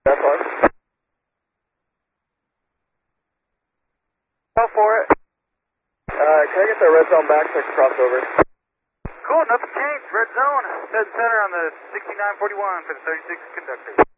That's fine. Go for it. Can I get the red zone back so I can cross over? Cool, nothing changed. Red zone. Dead center on the 6941 for the 36 conductor.